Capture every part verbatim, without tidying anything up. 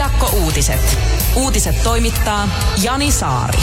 Kiekko-uutiset. Uutiset toimittaa Jani Saari.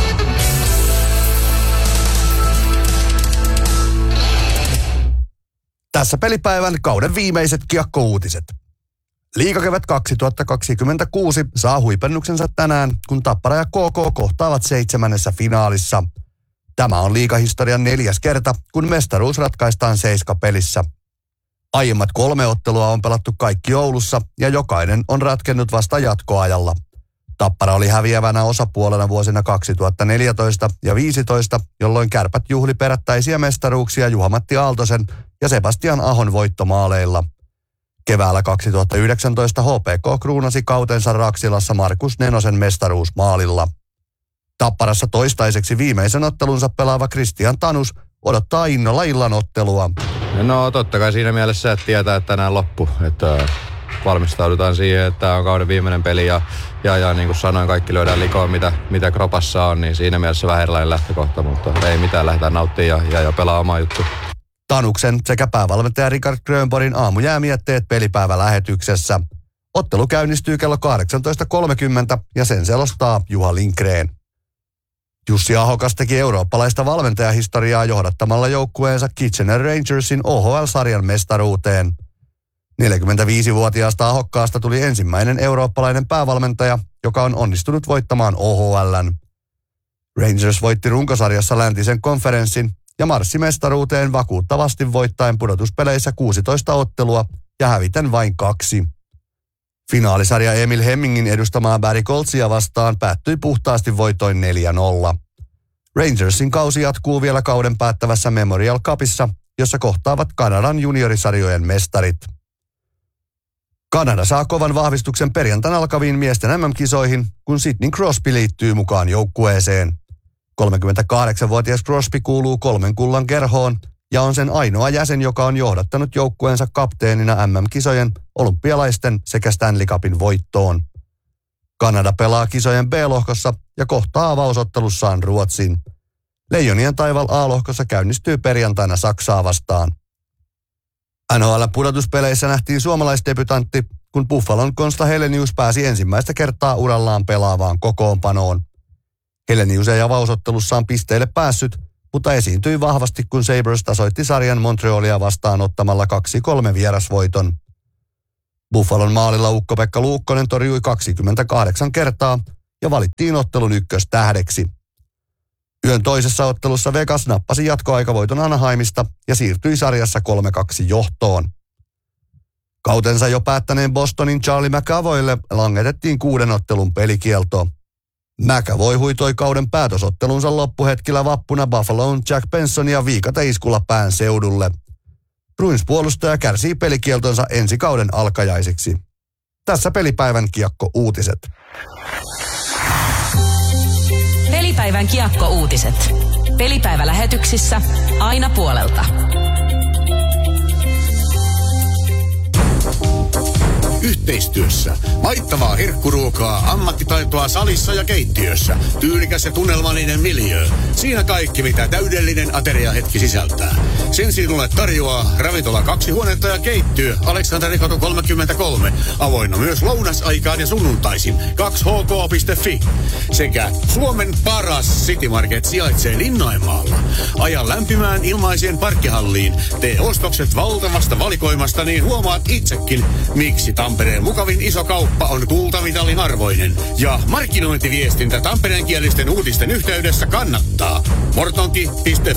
Tässä pelipäivän kauden viimeiset Kiekko-uutiset. Liigakevät kaksituhattakaksikymmentäkuusi saa huipennuksensa tänään, kun Tappara ja K K kohtaavat seitsemännessä finaalissa. Tämä on liigahistorian neljäs kerta, kun mestaruus ratkaistaan seiskapelissä. Aiemmat kolme ottelua on pelattu kaikki Oulussa ja jokainen on ratkennut vasta jatkoajalla. Tappara oli häviävänä osapuolena vuosina kaksituhattaneljätoista ja viisitoista, jolloin Kärpät juhli perättäisiä mestaruuksia Juha-Matti Aaltosen ja Sebastian Ahon voittomaaleilla. Keväällä kaksituhattayhdeksäntoista H P K kruunasi kautensa Raksilassa Markus Nenosen mestaruusmaalilla. Tapparassa toistaiseksi viimeisen ottelunsa pelaava Kristian Tanus odottaa innolla illan ottelua. No totta kai siinä mielessä, että tietää, että tänään loppu. Että valmistaudutaan siihen, että tämä on kauden viimeinen peli ja, ja, ja niin kuin sanoin, kaikki lyödään likoon, mitä, mitä kropassa on, niin siinä mielessä vähän erilainen lähtökohta, mutta ei mitään, lähdetään nauttimaan ja, ja, ja pelaa oma juttu. Tanuksen sekä päävalmentaja Richard Grönborgin aamujäämietteet pelipäivälähetyksessä. Ottelu käynnistyy kello kahdeksantoista kolmekymmentä ja sen selostaa Juha Lindgren. Jussi Ahokas teki eurooppalaista valmentajahistoriaa johdattamalla joukkueensa Kitchener Rangersin O H L-sarjan mestaruuteen. neljäkymmentäviisivuotiaasta Ahokkaasta tuli ensimmäinen eurooppalainen päävalmentaja, joka on onnistunut voittamaan O H L:n. Rangers voitti runkosarjassa läntisen konferenssin ja marssi mestaruuteen vakuuttavasti voittaen pudotuspeleissä kuusitoista ottelua ja häviten vain kaksi. Finaalisarja Emil Hemmingin edustamaa Barry Coltsia vastaan päättyi puhtaasti voitoin neljä nolla. Rangersin kausi jatkuu vielä kauden päättävässä Memorial Cupissa, jossa kohtaavat Kanadan juniorisarjojen mestarit. Kanada saa kovan vahvistuksen perjantaina alkaviin miesten M M-kisoihin, kun Sidney Crosby liittyy mukaan joukkueeseen. kolmekymmentäkahdeksanvuotias Crosby kuuluu kolmen kullan kerhoon ja on sen ainoa jäsen, joka on johdattanut joukkueensa kapteenina M M-kisojen, olympialaisten sekä Stanley Cupin voittoon. Kanada pelaa kisojen B-lohkossa ja kohtaa avausottelussaan Ruotsin. Leijonien taival A-lohkossa käynnistyy perjantaina Saksaa vastaan. N H L-pudotuspeleissä nähtiin suomalaisdebutantti, kun Buffalon Konsta Helenius pääsi ensimmäistä kertaa urallaan pelaavaan kokoonpanoon. Helenius ei avausottelussaan pisteille päässyt, mutta esiintyi vahvasti, kun Sabres tasoitti sarjan Montrealia vastaan ottamalla kaksi kolme vierasvoiton. Buffalon maalilla Ukko-Pekka Luukkonen torjui kaksikymmentäkahdeksan kertaa ja valittiin ottelun ykköstähdeksi. Yön toisessa ottelussa Vegas nappasi jatkoaikavoiton Anaheimista ja siirtyi sarjassa kolme kaksi johtoon. Kautensa jo päättäneen Bostonin Charlie McAvoylle langetettiin kuuden ottelun pelikielto. McAvoy huitoi kauden päätösottelunsa loppuhetkillä vappuna Buffaloon Jack Bensonia viikateiskulla pään seudulle. Bruins-puolustaja kärsii pelikieltonsa ensi kauden alkajaisiksi. Tässä pelipäivän Kiekko-uutiset. Pelipäivän Kiekko-uutiset. Pelipäivälähetyksissä aina puolelta. Yhteistyössä. Maittavaa herkkuruokaa, ammattitaitoa salissa ja keittiössä. Tyylikäs ja tunnelmallinen miljö. Siinä kaikki, mitä täydellinen ateriahetki sisältää. Sen sinulle tarjoaa ravintola kaksi huonetta ja keittiö Aleksanterikatu kolmekymmentäkolme. Avoinna myös lounasaikaan ja sunnuntaisin. kaksi h k piste f i. Sekä Suomen paras City Market sijaitsee Linnainmaalla. Aja lämpimään ilmaiseen parkkihalliin. Tee ostokset valtavasta valikoimasta, niin huomaat itsekin, miksi Tampereen mukavin iso kauppa on kultamitalin arvoinen. Ja markkinointiviestintä tampereenkielisten uutisten yhteydessä kannattaa. mortonki piste